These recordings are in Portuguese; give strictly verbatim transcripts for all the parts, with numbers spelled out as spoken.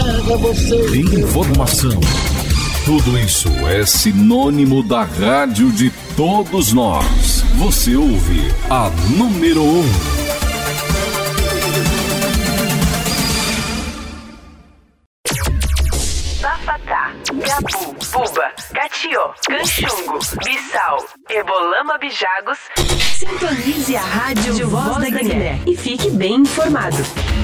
Informação. Tudo isso é sinônimo da rádio de todos nós. Você ouve a número um. Bafatá, Gabu, Buba, Catió, Canchungo, Bissau, Ebolama, Bijagos. Sintonize a rádio Voz da Guiné e fique bem informado.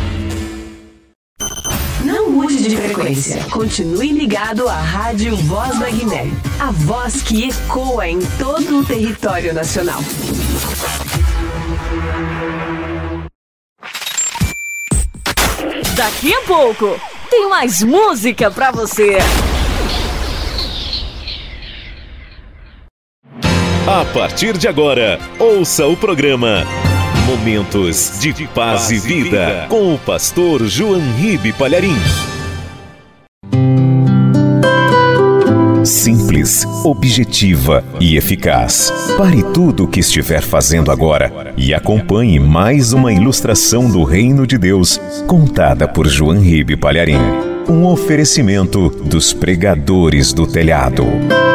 Não mude de frequência. Continue ligado à Rádio Voz da Guiné. A voz que ecoa em todo o território nacional. Daqui a pouco tem mais música pra você. A partir de agora, ouça o programa Momentos de Paz e Vida, com o pastor João Ribe Palharim. Simples, objetiva e eficaz. Pare tudo o que estiver fazendo agora e acompanhe mais uma ilustração do Reino de Deus, contada por João Ribe Palharim. Um oferecimento dos pregadores do telhado.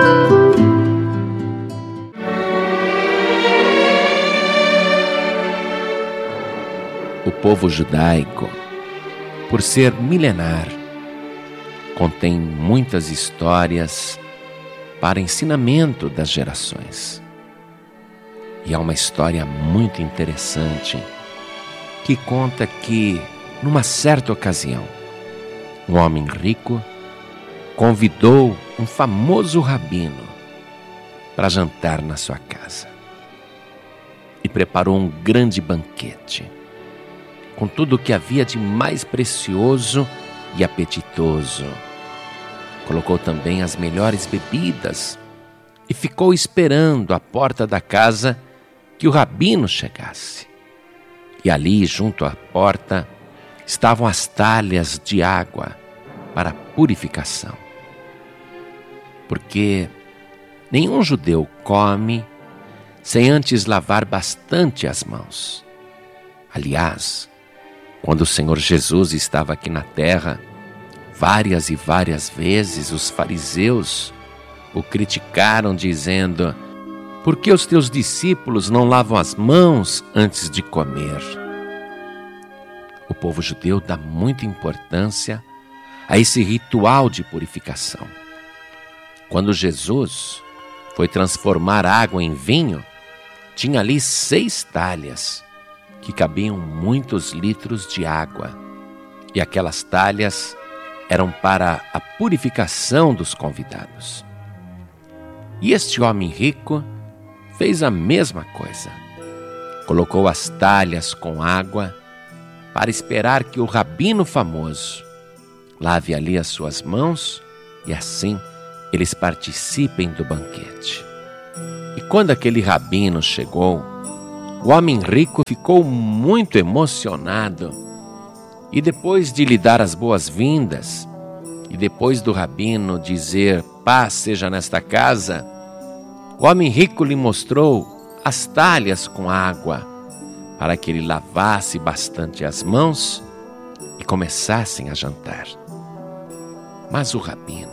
O povo judaico, por ser milenar, contém muitas histórias para ensinamento das gerações. E há uma história muito interessante que conta que, numa certa ocasião, um homem rico convidou um famoso rabino para jantar na sua casa e preparou um grande banquete com tudo o que havia de mais precioso e apetitoso. Colocou também as melhores bebidas e ficou esperando à porta da casa que o rabino chegasse. E ali, junto à porta, estavam as talhas de água para purificação. Porque nenhum judeu come sem antes lavar bastante as mãos. Aliás, quando o Senhor Jesus estava aqui na terra, várias e várias vezes os fariseus o criticaram, dizendo: por que os teus discípulos não lavam as mãos antes de comer? O povo judeu dá muita importância a esse ritual de purificação. Quando Jesus foi transformar água em vinho, tinha ali seis talhas que cabiam muitos litros de água, e aquelas talhas eram para a purificação dos convidados. E este homem rico fez a mesma coisa. Colocou as talhas com água para esperar que o rabino famoso lave ali as suas mãos e assim eles participem do banquete. E quando aquele rabino chegou, o homem rico ficou muito emocionado e depois de lhe dar as boas-vindas e depois do rabino dizer paz seja nesta casa, o homem rico lhe mostrou as talhas com água para que ele lavasse bastante as mãos e começassem a jantar. Mas o rabino,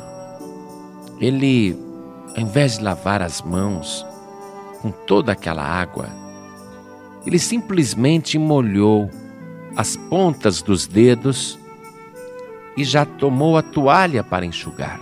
ele, ao invés de lavar as mãos com toda aquela água, ele simplesmente molhou as pontas dos dedos e já tomou a toalha para enxugar.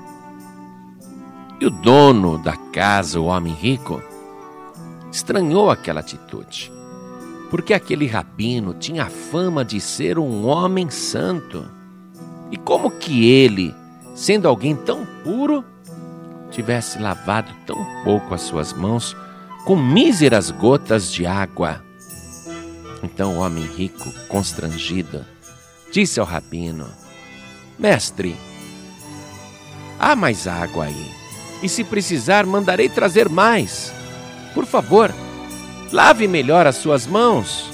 E o dono da casa, o homem rico, estranhou aquela atitude, porque aquele rabino tinha a fama de ser um homem santo. E como que ele, sendo alguém tão puro, tivesse lavado tão pouco as suas mãos com míseras gotas de água? Então o homem rico, constrangido, disse ao rabino: mestre, há mais água aí, e se precisar mandarei trazer mais. Por favor, lave melhor as suas mãos.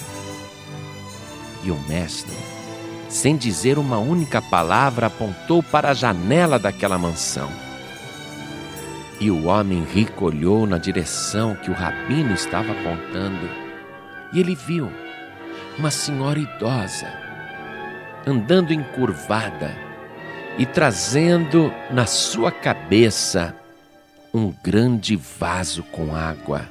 E o mestre, sem dizer uma única palavra, apontou para a janela daquela mansão. E o homem rico olhou na direção que o rabino estava apontando, e ele viu uma senhora idosa, andando encurvada e trazendo na sua cabeça um grande vaso com água.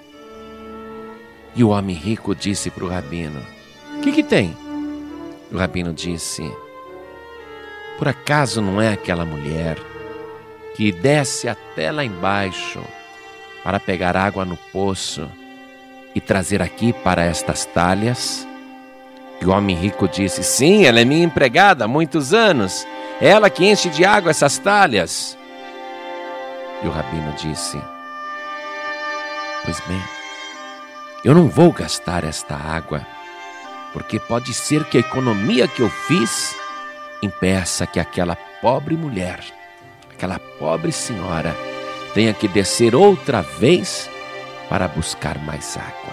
E o homem rico disse para o rabino: "O que que tem?" O rabino disse: "Por acaso não é aquela mulher que desce até lá embaixo para pegar água no poço e trazer aqui para estas talhas?" E o homem rico disse: "Sim, ela é minha empregada há muitos anos. É ela que enche de água essas talhas." E o rabino disse: "Pois bem, eu não vou gastar esta água, porque pode ser que a economia que eu fiz impeça que aquela pobre mulher, aquela pobre senhora, tenha que descer outra vez para buscar mais água."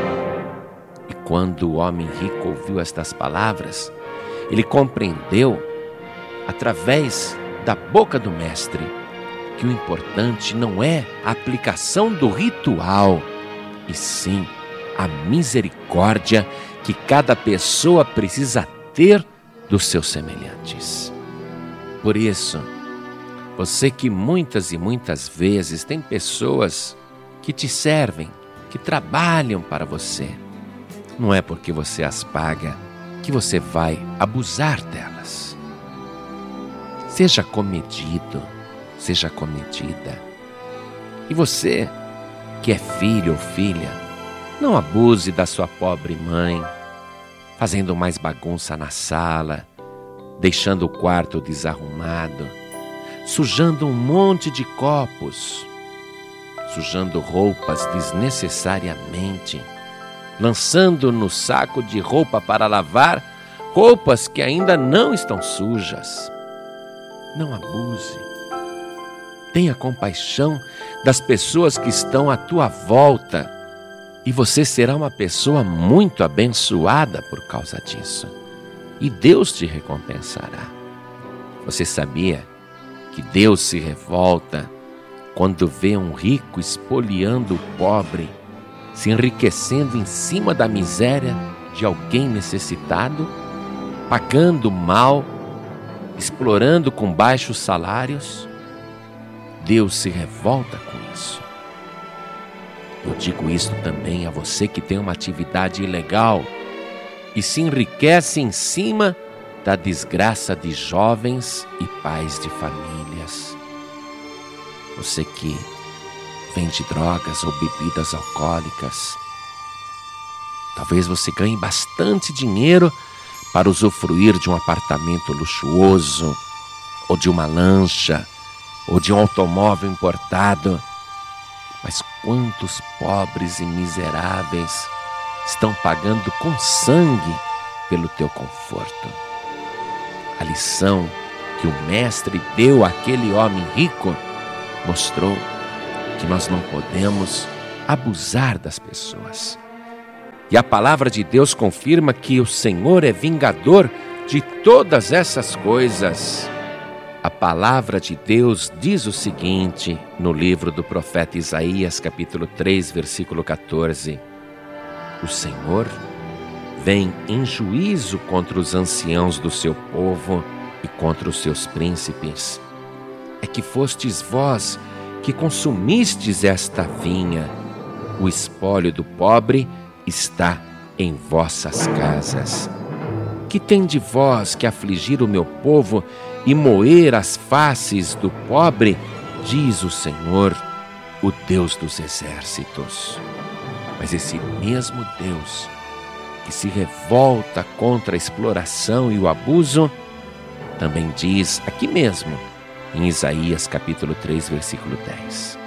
E quando o homem rico ouviu estas palavras, ele compreendeu, através da boca do mestre, que o importante não é a aplicação do ritual, e sim a misericórdia que cada pessoa precisa ter dos seus semelhantes. Por isso, você que muitas e muitas vezes tem pessoas que te servem, que trabalham para você, não é porque você as paga que você vai abusar delas. Seja comedido, seja comedida. E você, que é filho ou filha, não abuse da sua pobre mãe, fazendo mais bagunça na sala, deixando o quarto desarrumado, sujando um monte de copos, sujando roupas desnecessariamente, lançando no saco de roupa para lavar roupas que ainda não estão sujas. Não abuse. Tenha compaixão das pessoas que estão à tua volta e você será uma pessoa muito abençoada por causa disso. E Deus te recompensará. Você sabia que Deus se revolta quando vê um rico espoliando o pobre, se enriquecendo em cima da miséria de alguém necessitado, pagando mal, explorando com baixos salários? Deus se revolta com isso. Eu digo isso também a você que tem uma atividade ilegal e se enriquece em cima da desgraça de jovens e pais de famílias. Você que vende drogas ou bebidas alcoólicas. Talvez você ganhe bastante dinheiro para usufruir de um apartamento luxuoso, ou de uma lancha, ou de um automóvel importado. Mas quantos pobres e miseráveis estão pagando com sangue pelo teu conforto? A lição que o mestre deu àquele homem rico mostrou que nós não podemos abusar das pessoas. E a palavra de Deus confirma que o Senhor é vingador de todas essas coisas. A palavra de Deus diz o seguinte no livro do profeta Isaías, capítulo três, versículo catorze. O Senhor vem em juízo contra os anciãos do seu povo e contra os seus príncipes. É que fostes vós que consumistes esta vinha. O espólio do pobre está em vossas casas. Que tem de vós que afligir o meu povo e moer as faces do pobre, diz o Senhor, o Deus dos exércitos. Mas esse mesmo Deus que se revolta contra a exploração e o abuso, também diz aqui mesmo, em Isaías capítulo três, versículo dez.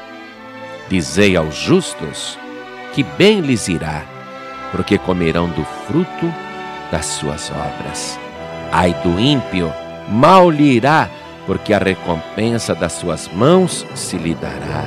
Dizei aos justos que bem lhes irá, porque comerão do fruto das suas obras. Ai do ímpio, mal lhe irá, porque a recompensa das suas mãos se lhe dará.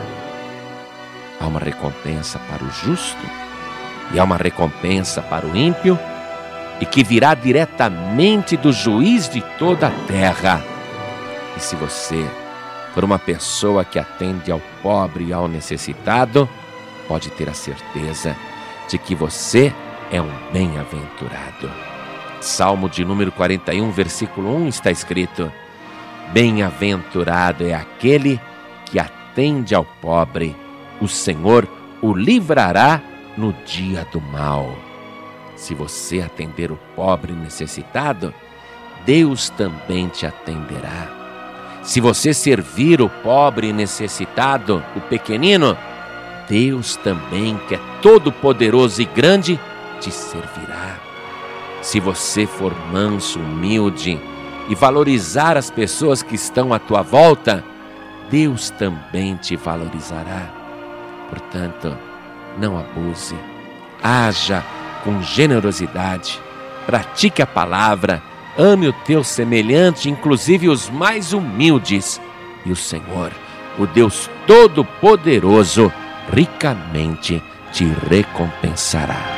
Há uma recompensa para o justo e há uma recompensa para o ímpio, e que virá diretamente do juiz de toda a terra. E se você for uma pessoa que atende ao pobre e ao necessitado, pode ter a certeza de que você é um bem-aventurado. Salmo de número quarenta e um, versículo um, está escrito: bem-aventurado é aquele que atende ao pobre, o Senhor o livrará no dia do mal. Se você atender o pobre necessitado, Deus também te atenderá. Se você servir o pobre necessitado, o pequenino, Deus também, que é todo-poderoso e grande, te servirá. Se você for manso, humilde e valorizar as pessoas que estão à tua volta, Deus também te valorizará. Portanto, não abuse, haja com generosidade, pratique a palavra, ame o teu semelhante, inclusive os mais humildes, e o Senhor, o Deus Todo-Poderoso, ricamente te recompensará.